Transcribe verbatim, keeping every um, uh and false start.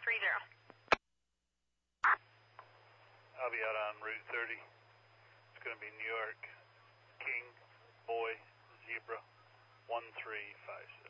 three zero. I'll be out on Route thirty. It's going to be New York, King, Boy, Zebra, one three five six.